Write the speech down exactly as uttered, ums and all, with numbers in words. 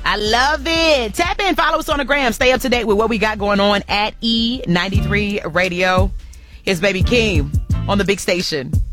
I love it. Tap in, follow us on the gram. Stay up to date with what we got going on at E ninety-three Radio. Here's Baby Keem on the big station.